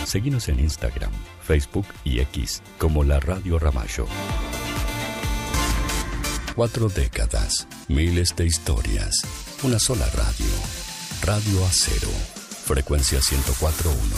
Seguinos en Instagram, Facebook y X como La Radio Ramallo. 4 décadas, miles de historias, una sola radio. Radio Acero, frecuencia 104.1.